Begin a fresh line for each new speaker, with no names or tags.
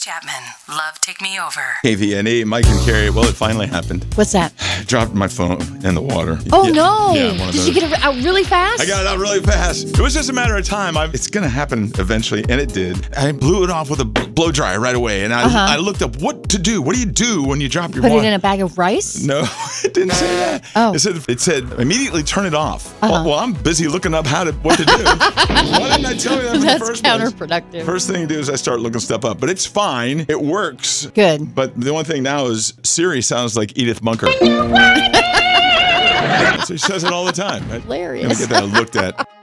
Chapman. Love, take me over.
KVNE, Mike and Carrie. Well, it finally happened.
What's that?
I dropped my phone in the water.
Oh, no.
Yeah, one of
Did you
those.
get it out really fast?
I got it out really fast. It was just a matter of time. It's going to happen eventually, and it did. I blew it off with a blow dryer right away, and I looked up what to do. What do you do when you drop your
Put
water?
it in a bag of rice?
No, it didn't say that.
Oh.
It said immediately turn it off. Well, I'm busy looking up what to do. Why didn't I tell you that in the first place?
That's counterproductive.
First thing you do is I start looking stuff up, but it's fine. It works.
Good.
But the only thing now is Siri sounds like Edith Bunker. So she says it all the time.
Hilarious.
Let me get that looked at.